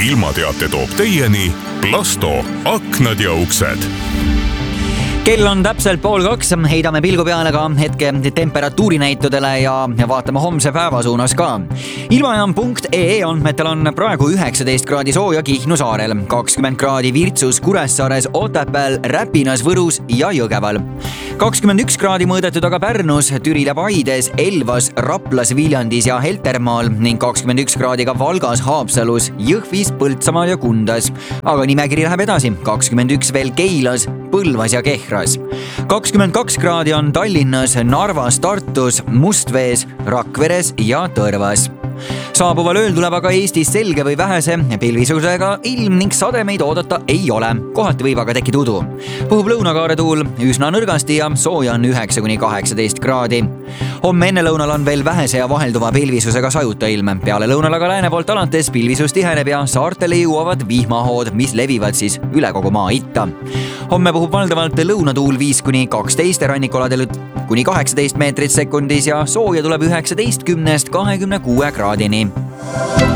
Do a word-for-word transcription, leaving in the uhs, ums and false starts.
ilmateate toob teieni Plasto aknad ja uksed. Kell on täpselt pool kaks, heidame pilgu peale ka hetke temperatuurinäitudele ja vaatame homse päeva suunas ka. Ilmajaam punkt ee andmetel on praegu üheksateist kraadi sooja Kihnu saarel, kakskümmend kraadi Virtsus, Kuressaares, Otepääl, Räpinas, Võrus ja Jõgeval. kakskümmend üks kraadi mõõdetud aga Pärnus, Türil ja Paides, Elvas, Raplas, Viljandis ja Heltermaal ning kakskümmend üks kraadi ka Valgas, Haapsalus, Jõhvis, Põltsamaal ja Kundas. Aga nimekiri läheb edasi, kakskümmend üks veel Keilas, Põlvas ja Kehras. kakskümmend kaks kraadi on Tallinnas, Narvas, Tartus, Mustvees, Rakveres ja Tõrvas. Saabuval ööl tuleb aga Eestis selge või vähese pilvisusega ilm ning sademeid oodata ei ole. Kohati võib aga tekkida udu. Puhub lõunakaare tuul üsna nõrgasti ja sooja on üheksa kuni kaheksateist kraadi. Homme enne lõunal on veel vähese ja vahelduva pilvisusega sajuta ilm. Peale lõunal aga lääne poolt alates pilvisus tiheneb ja saartele jõuavad vihmahood, mis levivad siis üle kogu maa itta. Homme puhub valdavalt lõunatuul viis kuni kaksteist, rannikoladel kuni kaheksateist meetrit sekundis ja sooja tuleb üheksateistkümnest kahekümne kuue kraadini.